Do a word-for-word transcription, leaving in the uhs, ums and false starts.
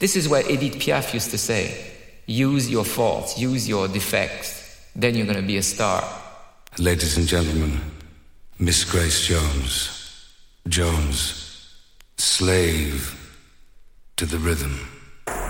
This is what Edith Piaf used to say. Use your faults, use your defects, then you're going to be a star. Ladies and gentlemen, Miss Grace Jones. Jones, slave to the rhythm.